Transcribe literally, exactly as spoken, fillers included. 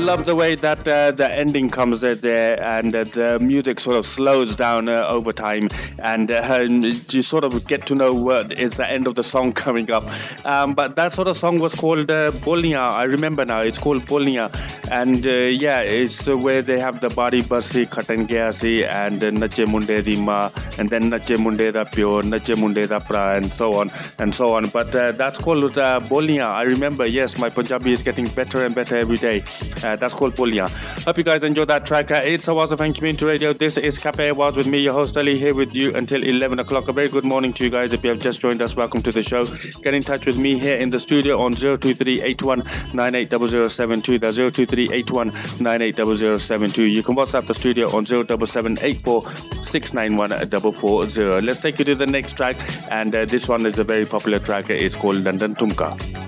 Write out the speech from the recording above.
love the way that uh, the ending comes uh, there, and uh, the music sort of slows down uh, over time, and uh, you sort of get to know what is the end of the song coming up. Um, but that sort of song was called uh, Bolniya. I remember now. It's called Bolniya, and uh, yeah, it's uh, where they have the Bari Barsi Khatan Gaya Si and uh, Nache Munde Di Ma, and then Nache Munde Da Pyo, Nache Munde Da Pra, and so on and so on. But uh, that's called uh, Bolniya. I remember. Yes, my Punjabi is getting better and better every day. Uh, that's called Bolniya. Hope you guys enjoyed that track. Uh, it's Awaz of Community Radio. This is Cafe Awaz with me, your host Ali, here with you until eleven o'clock. A very good morning to you guys. If you have just joined us, welcome to the show. Get in touch with me here in the studio on zero two three eight one nine eight zero zero seven two. That's zero two three eight one nine eight zero zero seven two. You can WhatsApp the studio on zero seven seven eight four six nine one four four zero. Let's take you to the next track, and uh, this one is a very popular track. It's called London Tumka.